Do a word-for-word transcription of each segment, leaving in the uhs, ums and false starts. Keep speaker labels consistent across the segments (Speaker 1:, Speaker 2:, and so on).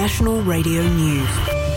Speaker 1: National Radio News.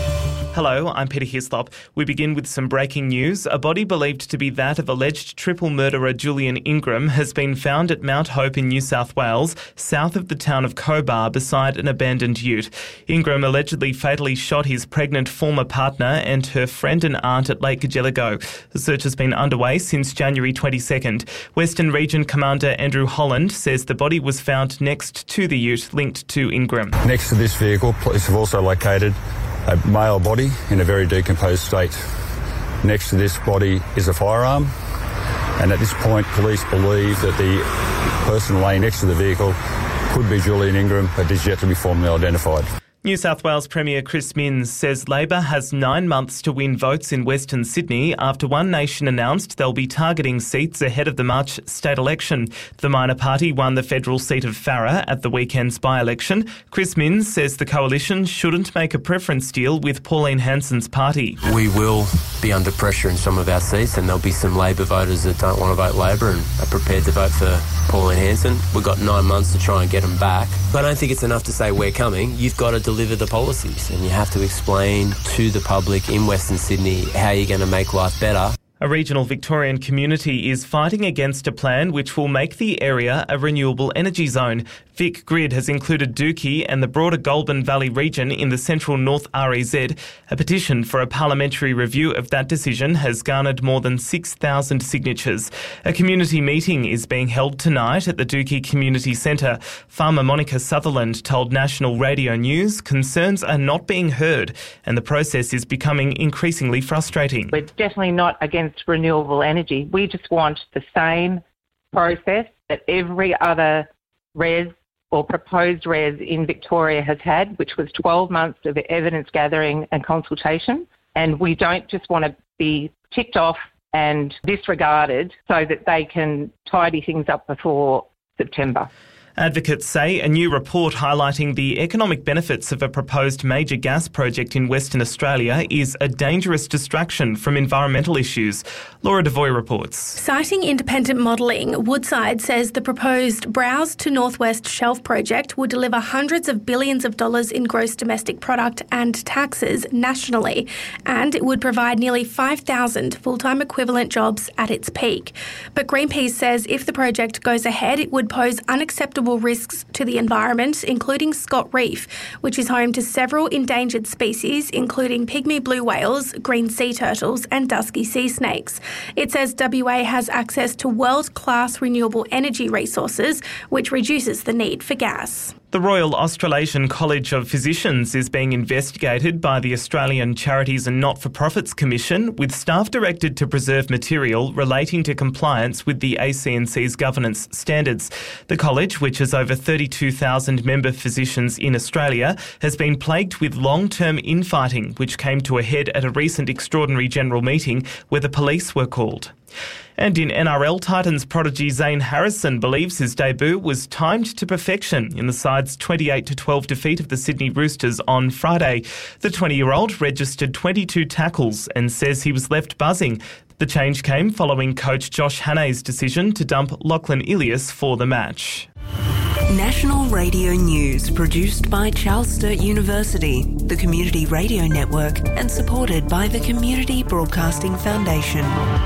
Speaker 2: Hello, I'm Peter Hislop. We begin with some breaking news. A body believed to be that of alleged triple murderer Julian Ingram has been found at Mount Hope in New South Wales, south of the town of Cobar, beside an abandoned ute. Ingram allegedly fatally shot his pregnant former partner and her friend and aunt at Lake Gelago. The search has been underway since January twenty-second. Western Region Commander Andrew Holland says the body was found next to the ute linked to Ingram.
Speaker 3: Next to this vehicle, police have also located a male body in a very decomposed state. Next to this body is a firearm, and at this point police believe that the person laying next to the vehicle could be Julian Ingram, but is yet to be formally identified.
Speaker 2: New South Wales Premier Chris Minns says Labor has nine months to win votes in Western Sydney after One Nation announced they'll be targeting seats ahead of the March state election. The minor party won the federal seat of Farrer at the weekend's by-election. Chris Minns says the coalition shouldn't make a preference deal with Pauline Hanson's party.
Speaker 4: We will be under pressure in some of our seats, and there'll be some Labor voters that don't want to vote Labor and are prepared to vote for Pauline Hanson. We've got nine months to try and get them back. I don't think it's enough to say we're coming. You've got to deliver the policies, and you have to explain to the public in Western Sydney how you're going to make life better.
Speaker 2: A regional Victorian community is fighting against a plan which will make the area a renewable energy zone. Vic Grid has included Dookie and the broader Goulburn Valley region in the central North R E Z. A petition for a parliamentary review of that decision has garnered more than six thousand signatures. A community meeting is being held tonight at the Dookie Community Centre. Farmer Monica Sutherland told National Radio News concerns are not being heard and the process is becoming increasingly frustrating.
Speaker 5: We're definitely not against renewable energy. We just want the same process that every other res or proposed res in Victoria has had, which was twelve months of evidence gathering and consultation. And we don't just want to be ticked off and disregarded so that they can tidy things up before September.
Speaker 2: Advocates say a new report highlighting the economic benefits of a proposed major gas project in Western Australia is a dangerous distraction from environmental issues. Laura Devoy reports.
Speaker 6: Citing independent modelling, Woodside says the proposed Browse to Northwest Shelf project will deliver hundreds of billions of dollars in gross domestic product and taxes nationally, and it would provide nearly five thousand full-time equivalent jobs at its peak. But Greenpeace says if the project goes ahead, it would pose unacceptable risks to the environment, including Scott Reef, which is home to several endangered species, including pygmy blue whales, green sea turtles and dusky sea snakes. It says W A has access to world-class renewable energy resources, which reduces the need for gas.
Speaker 2: The Royal Australasian College of Physicians is being investigated by the Australian Charities and Not-for-Profits Commission, with staff directed to preserve material relating to compliance with the A C N C's governance standards. The college, which has over thirty-two thousand member physicians in Australia, has been plagued with long-term infighting, which came to a head at a recent extraordinary general meeting where the police were called. And in N R L, Titans prodigy Zane Harrison believes his debut was timed to perfection in the side's twenty-eight to twelve defeat of the Sydney Roosters on Friday. The twenty-year-old registered twenty-two tackles and says he was left buzzing. The change came following coach Josh Hannay's decision to dump Lachlan Ilias for the match.
Speaker 1: National Radio News, produced by Charles Sturt University, the Community Radio Network, and supported by the Community Broadcasting Foundation.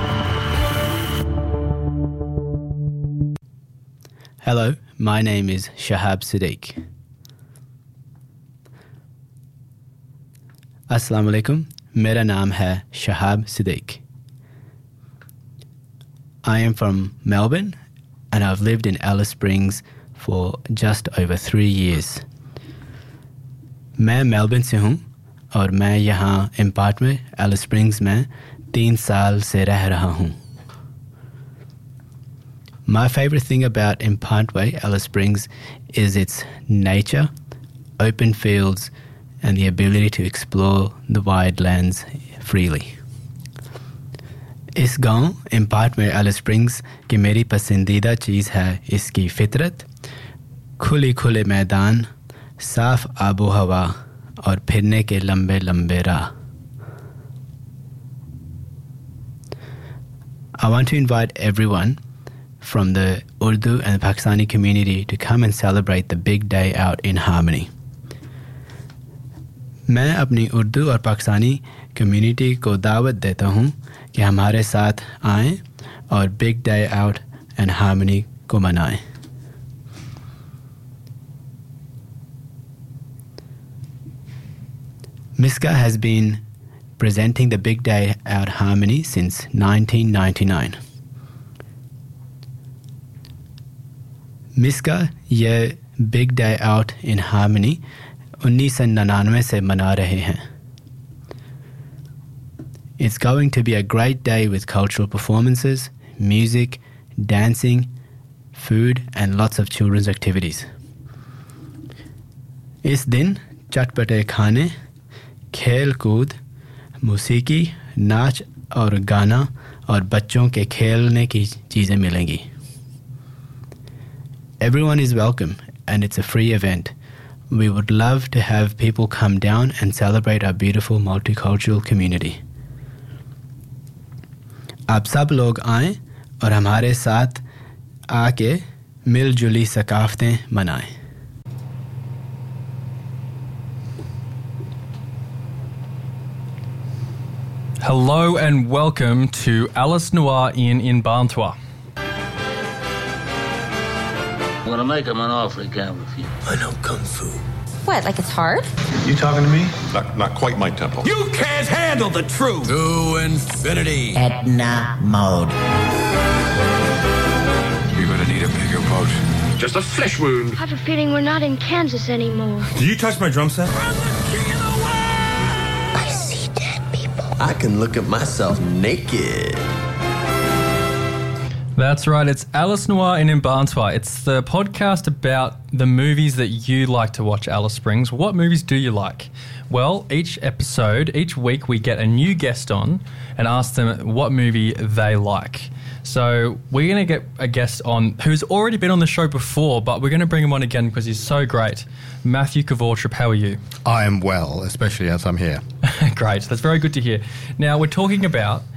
Speaker 7: Hello, my name is Shahab Siddique. Assalamu alaikum, mera naam hai Shahab Siddique. I am from Melbourne and I've lived in Alice Springs for just over three years. मैं Melbourne से हूँ और मैं यहाँ impart में Alice springs में तीन साल से रह रहा हूँ. My favorite thing about Impartway, Alice Springs, is its nature, open fields, and the ability to explore the wide lands freely. इस गांव इम्पार्टवे एलिस स्प्रिंग्स की मेरी पसंदीदा चीज़ है इसकी फितरत, खुली खुले मैदान, साफ आबो हवा और फिरने के लंबे लंबे राह. I want to invite everyone from the Urdu and the Pakistani community to come and celebrate the big day out in harmony. मैं अपनी उर्दू और पाकिस्तानी कम्युनिटी को दावत देता हूं कि हमारे साथ आएं और big day out and harmony को मनाएं. MISCA has been presenting the Big Day Out Harmony since nineteen ninety-nine. MISCA ये Big Day Out in Harmony उन्नीस सौ निन्यानवे से मना रहे हैं. It's going to be a great day with cultural performances, music, dancing, food and lots of children's activities. इस दिन चटपटे खाने, खेल कूद, मौसीकी, नाच और गाना और बच्चों के खेलने की चीज़ें मिलेंगी. Everyone is welcome and it's a free event. We would love to have people come down and celebrate our beautiful multicultural community. आप सब लोग आएं और हमारे साथ आके मिलजुली सकाफतें मनाएं.
Speaker 8: Hello and welcome to Alice Noir Inn in Barntua.
Speaker 9: I'm gonna make him an offer he can't refuse.
Speaker 10: I know Kung Fu.
Speaker 11: What, like it's hard?
Speaker 12: You talking to me?
Speaker 13: Not, not quite my tempo.
Speaker 10: You can't handle the truth!
Speaker 14: To infinity.
Speaker 15: Edna mode.
Speaker 13: You're gonna need a bigger boat.
Speaker 16: Just a flesh wound.
Speaker 17: I have a feeling we're not in Kansas anymore.
Speaker 12: Did you touch my drum set?
Speaker 15: I see dead people.
Speaker 10: I can look at myself naked.
Speaker 8: That's right, it's Alice Noir in Barntua. It's the podcast about the movies that you like to watch, Alice Springs. What movies do you like? Well, each episode, each week we get a new guest on and ask them what movie they like. So we're going to get a guest on who's already been on the show before, but we're going to bring him on again because he's so great. Matthew Kavortrip, how are you?
Speaker 18: I am well, especially as I'm here.
Speaker 8: Great, that's very good to hear. Now, we're talking about